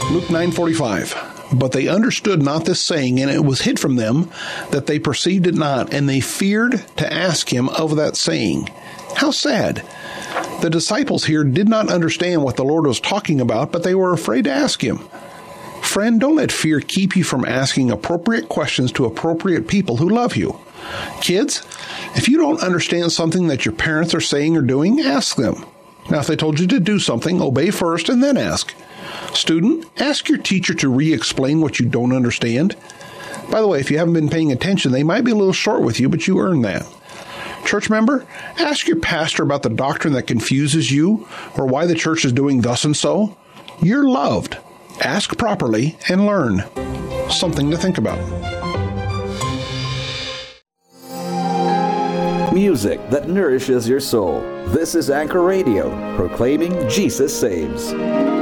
Luke 9:45. But they understood not this saying, and it was hid from them, that they perceived it not, and they feared to ask him of that saying. How sad. The disciples here did not understand what the Lord was talking about, but they were afraid to ask him. Friend, don't let fear keep you from asking appropriate questions to appropriate people who love you. Kids, if you don't understand something that your parents are saying or doing, ask them. Now, if they told you to do something, obey first and then ask. Student, ask your teacher to re-explain what you don't understand. By the way, if you haven't been paying attention, they might be a little short with you, but you earned that. Church member, ask your pastor about the doctrine that confuses you or why the church is doing thus and so. You're loved. Ask properly and learn. Something to think about. Music that nourishes your soul. This is Anchor Radio, proclaiming Jesus saves.